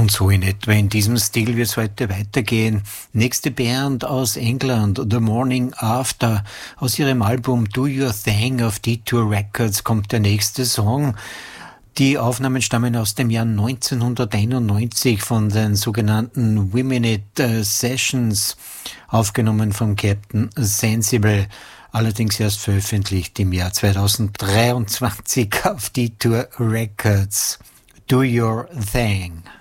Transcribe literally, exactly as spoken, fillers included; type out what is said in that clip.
Und so in etwa in diesem Stil wird es heute weitergehen. Nächste Band aus England, The Morning After. Aus ihrem Album Do Your Thing auf Detour Records kommt der nächste Song. Die Aufnahmen stammen aus dem Jahr neunzehnhunderteinundneunzig von den sogenannten Women It Sessions, aufgenommen vom Captain Sensible, allerdings erst veröffentlicht im Jahr zweitausenddreiundzwanzig auf Detour Records. Do Your Thing.